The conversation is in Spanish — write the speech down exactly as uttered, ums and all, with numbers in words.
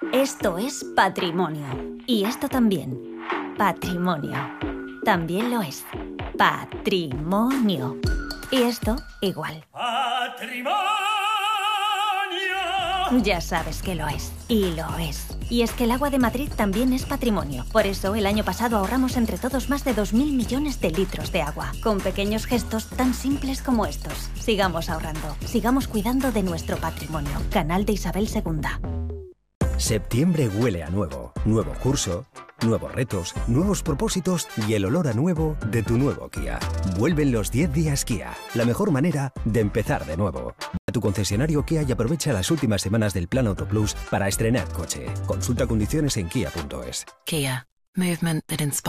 Esto es patrimonio. Y esto también. Patrimonio. También lo es. Patrimonio. Y esto igual. ¡Patrimonio! Ya sabes que lo es. Y lo es. Y es que el agua de Madrid también es patrimonio. Por eso, el año pasado ahorramos entre todos más de dos mil millones de litros de agua. Con pequeños gestos tan simples como estos. Sigamos ahorrando. Sigamos cuidando de nuestro patrimonio. Canal de Isabel segunda. Septiembre huele a nuevo. Nuevo curso, nuevos retos, nuevos propósitos y el olor a nuevo de tu nuevo Kia. Vuelven los diez días Kia, la mejor manera de empezar de nuevo. A tu concesionario Kia y aprovecha las últimas semanas del Plan Auto Plus para estrenar coche. Consulta condiciones en kia punto es. Kia. Movement that inspires.